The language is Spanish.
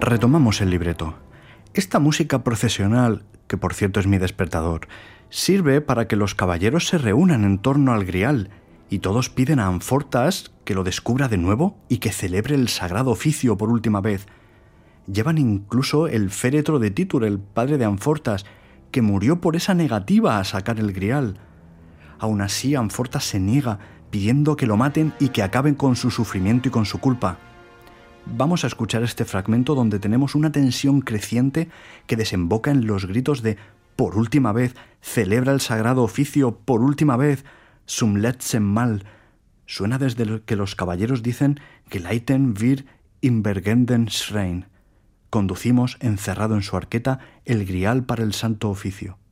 Retomamos el libreto. Esta música procesional, que por cierto es mi despertador, sirve para que los caballeros se reúnan en torno al grial y todos piden a Amfortas que lo descubra de nuevo y que celebre el sagrado oficio por última vez. Llevan incluso el féretro de Títur, el padre de Amfortas, que murió por esa negativa a sacar el grial. Aún así, Amfortas se niega, pidiendo que lo maten y que acaben con su sufrimiento y con su culpa. Vamos a escuchar este fragmento donde tenemos una tensión creciente que desemboca en los gritos de «por última vez, celebra el sagrado oficio, por última vez, zum letzten Mal». Suena desde que los caballeros dicen «geleiten wir im bergenden Schrein». Conducimos, encerrado en su arqueta, el grial para el santo oficio.